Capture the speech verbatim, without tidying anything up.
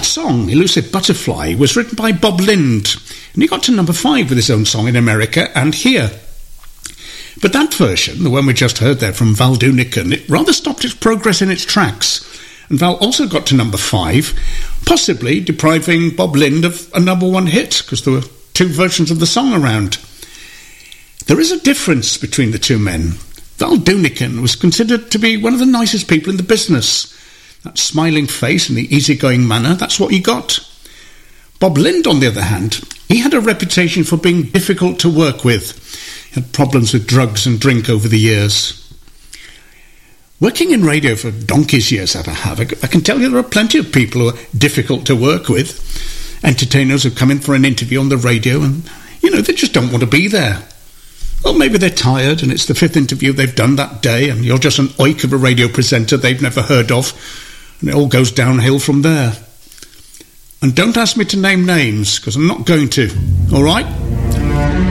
song, Elusive Butterfly, was written by Bob Lind, and he got to number five with his own song in America and here. But that version, the one we just heard there from Val Doonican, it rather stopped its progress in its tracks, and Val also got to number five, possibly depriving Bob Lind of a number one hit, because there were two versions of the song around. There is a difference between the two men. Val Doonican was considered to be one of the nicest people in the business. That smiling face and the easygoing manner, that's what he got. Bob Lind, on the other hand, he had a reputation for being difficult to work with. He had problems with drugs and drink over the years. Working in radio for donkey's years that I have, I can tell you there are plenty of people who are difficult to work with. Entertainers who come in for an interview on the radio and, you know, they just don't want to be there. Well, maybe they're tired and it's the fifth interview they've done that day and you're just an oik of a radio presenter they've never heard of, and it all goes downhill from there. And don't ask me to name names, because I'm not going to, all right?